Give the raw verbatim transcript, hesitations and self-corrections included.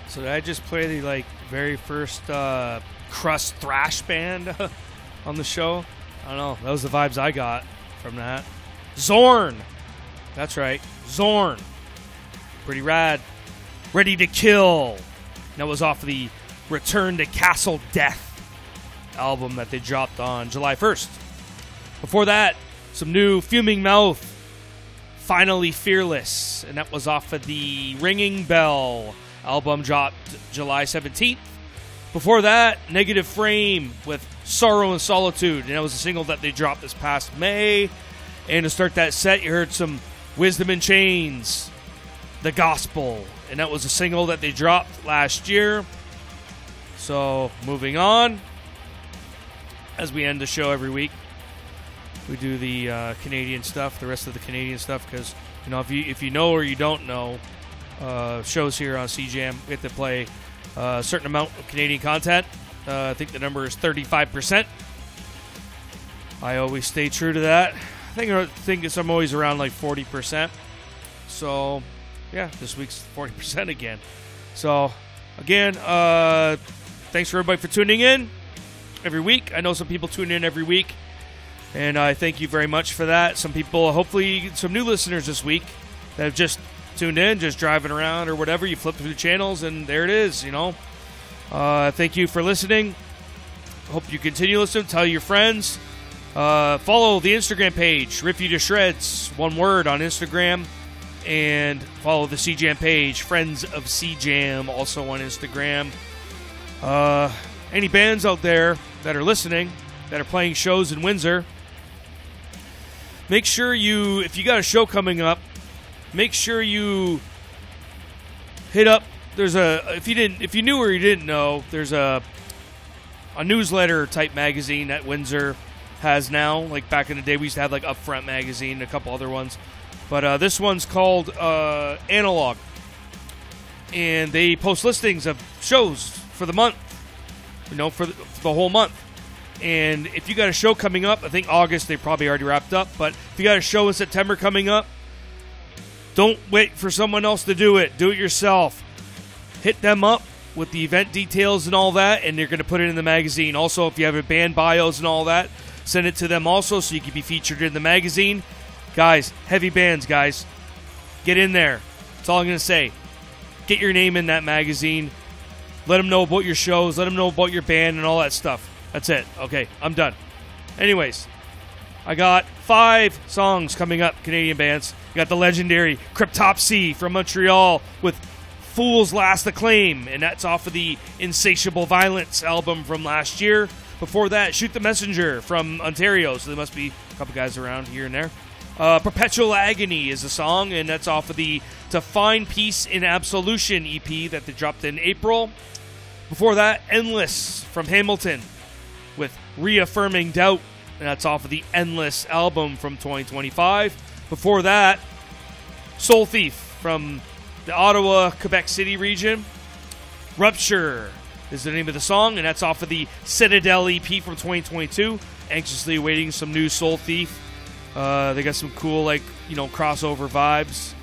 So did I just play the like very first uh, crust thrash band on the show? I don't know. That was the vibes I got from that. Zorn. That's right. Zorn. Pretty rad. Ready to Kill. That was off of the Return to Castle Death album that they dropped on July first. Before that, some new Fuming Mouth. Finally Fearless. And that was off of the Ringing Bell album, dropped July seventeenth. Before that, Negative Frame with Sorrow and Solitude. And that was a single that they dropped this past May. And to start that set, you heard some Wisdom in Chains, The Gospel. And that was a single that they dropped last year. So, moving on. As we end the show every week, we do the uh, Canadian stuff, the rest of the Canadian stuff, because, you know, if you if you know or you don't know, uh, shows here on C Jam, we have to play uh, a certain amount of Canadian content. Uh, I think the number is thirty-five percent. I always stay true to that. I think, I think it's, I'm always around like forty percent. So, yeah, this week's forty percent again. So, again, uh, thanks for everybody for tuning in every week. I know some people tune in every week, and I thank you very much for that. Some people, hopefully some new listeners this week that have just tuned in, just driving around or whatever. You flip through the channels, and there it is, you know. Uh, thank you for listening. Hope you continue listening. Tell your friends. Uh, follow the Instagram page, Rip You to Shreds, one word on Instagram. And follow the C Jam page, Friends of C Jam, also on Instagram. Uh, any bands out there that are listening, that are playing shows in Windsor, make sure you, if you got a show coming up, make sure you hit up. There's a, if you didn't, if you knew or you didn't know, there's a a newsletter type magazine that Windsor has now. Like back in the day, we used to have like Upfront magazine, a couple other ones. But uh, this one's called uh, Analog. And they post listings of shows for the month. You know, for the, for the whole month. And if you got a show coming up, I think August, they probably already wrapped up. But if you got a show in September coming up, don't wait for someone else to do it. Do it yourself. Hit them up with the event details and all that, and they're going to put it in the magazine. Also, if you have a band bios and all that, send it to them also so you can be featured in the magazine. Guys, heavy bands, guys. Get in there. That's all I'm going to say. Get your name in that magazine. Let them know about your shows. Let them know about your band and all that stuff. That's it. Okay, I'm done. Anyways, I got five songs coming up, Canadian bands. You got the legendary Cryptopsy from Montreal with Fool's Last Acclaim, and that's off of the Insatiable Violence album from last year. Before that, Shoot the Messenger from Ontario, so there must be a couple guys around here and there. Uh, Perpetual Agony is a song, and that's off of the To Find Peace in Absolution E P that they dropped in April. Before that, Endless from Hamilton with Reaffirming Doubt, and that's off of the Endless album from twenty twenty-five. Before that, Soul Thief from the Ottawa, Quebec City region. Rupture is the name of the song, and that's off of the Citadel E P from twenty twenty-two. Anxiously awaiting some new Soul Thief. Uh, they got some cool, like, you know, crossover vibes.